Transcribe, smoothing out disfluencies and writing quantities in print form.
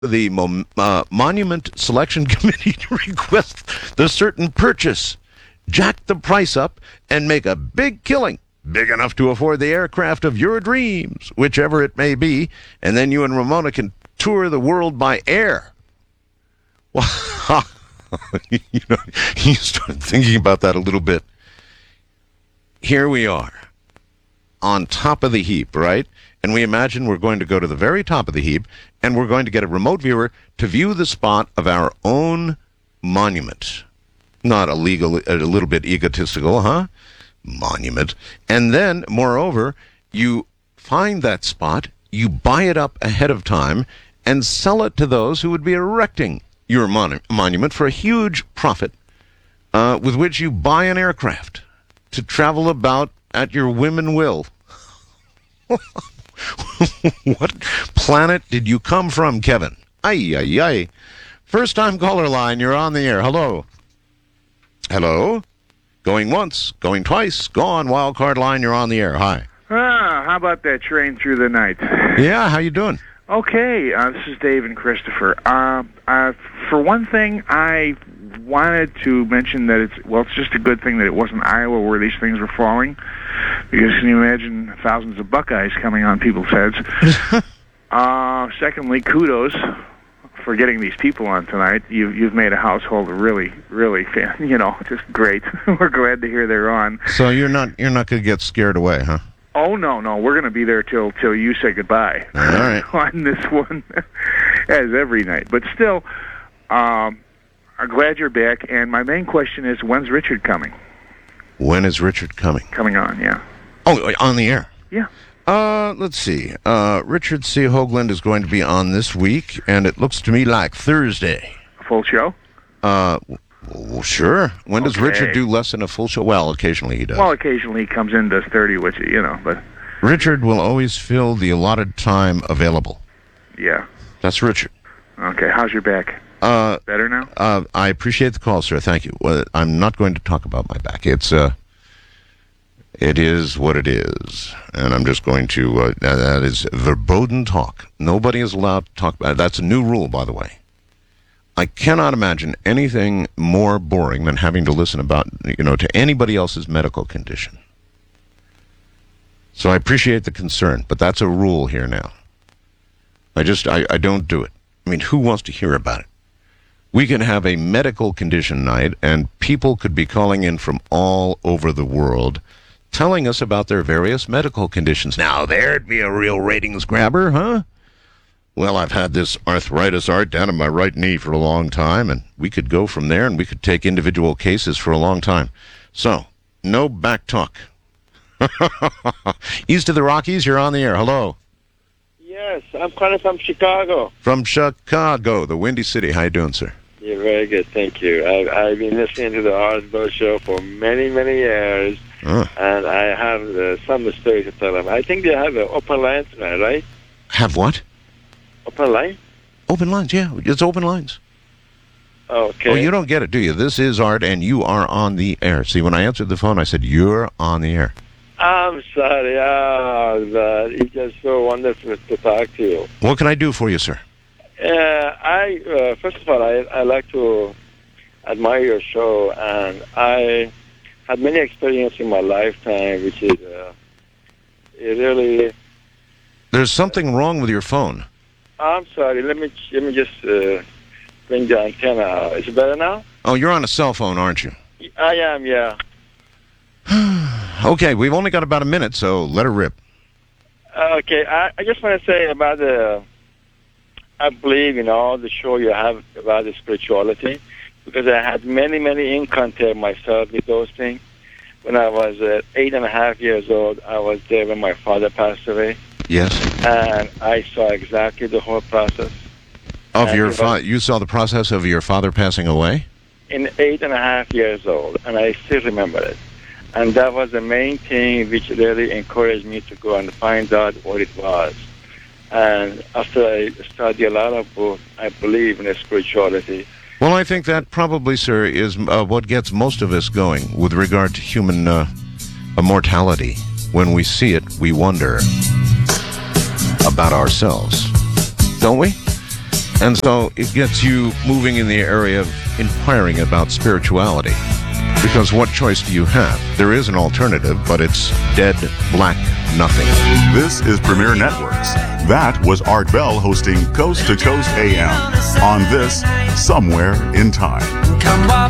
the Monument Selection Committee to request the certain purchase, jack the price up, and make a big killing, big enough to afford the aircraft of your dreams, whichever it may be, and then you and Ramona can tour the world by air. Well, you start thinking about that a little bit. Here we are, on top of the heap, right? And we imagine we're going to go to the very top of the heap, and we're going to get a remote viewer to view the spot of our own monument. Not a little bit egotistical, huh? Monument. And then, moreover, you find that spot, you buy it up ahead of time, and sell it to those who would be erecting your monument for a huge profit, with which you buy an aircraft to travel about at your whim and will. What planet did you come from, Kevin? Ay, ay, ay. First time caller line, you're on the air. Hello? Hello? Going once, going twice, gone. Wild card line, you're on the air. Hi. How about that train through the night? Yeah, how you doing? Okay, this is Dave and Christopher. For one thing, I wanted to mention that it's just a good thing that it wasn't Iowa where these things were falling, because can you imagine thousands of Buckeyes coming on people's heads? Secondly, kudos for getting these people on tonight. You've made a household really, really, just great. We're glad to hear they're on. So you're not going to get scared away, huh? Oh, no, we're going to be there till you say goodbye. All right. On this one, as every night. But still, I'm glad you're back, and my main question is, when's Richard coming? When is Richard coming? Coming on, yeah. Oh, on the air? Yeah. Let's see. Richard C. Hoagland is going to be on this week, and it looks to me like Thursday. A full show? Well, sure. When does Richard do less than a full show? Well, occasionally he does. Well, occasionally he comes in, does 30, which, but... Richard will always fill the allotted time available. Yeah. That's Richard. Okay, how's your back? Better now? I appreciate the call, sir. Thank you. Well, I'm not going to talk about my back. It is what it is. And I'm just going to... that is verboten talk. Nobody is allowed to talk about it. That's a new rule, by the way. I cannot imagine anything more boring than having to listen about, to anybody else's medical condition. So I appreciate the concern, but that's a rule here now. I don't do it. I mean, who wants to hear about it? We can have a medical condition night, and people could be calling in from all over the world, telling us about their various medical conditions. Now, there'd be a real ratings grabber, huh? Well, I've had this arthritis down in my right knee for a long time, and we could go from there, and we could take individual cases for a long time. So, no back talk. East of the Rockies, you're on the air. Hello. Yes, I'm calling from Chicago. From Chicago, the Windy City. How you doing, sir? Yeah, very good, thank you. I've been listening to the Osborne Show for many, many years, and I have some stories to tell them. I think they have an open line tonight, right? Have what? Open line? Open lines, yeah. It's open lines. Okay. Oh, you don't get it, do you? This is Art, and you are on the air. See, when I answered the phone, I said, you're on the air. I'm sorry. It's just so wonderful to talk to you. What can I do for you, sir? First of all, I like to admire your show, and I had many experiences in my lifetime, which is it really... There's something wrong with your phone. I'm sorry. Let me just bring the antenna out. Is it better now? Oh, you're on a cell phone, aren't you? I am, yeah. Okay, we've only got about a minute, so let her rip. Okay, I just want to say about I believe in all the show you have about the spirituality, because I had many encounters myself with those things. When I was 8.5 years old, I was there when my father passed away. Yes. And I saw exactly the whole process. Of your father? You saw the process of your father passing away? In 8.5 years old, and I still remember it. And that was the main thing which really encouraged me to go and find out what it was. And after I studied a lot of books, I believe in spirituality. Well, I think that probably, sir, is what gets most of us going with regard to human immortality. When we see it, we wonder about ourselves, don't we? And so it gets you moving in the area of inquiring about spirituality. Because what choice do you have? There is an alternative, but it's dead, black, nothing. This is Premier Networks. That was Art Bell hosting Coast to Coast AM on this Somewhere in Time. Come walk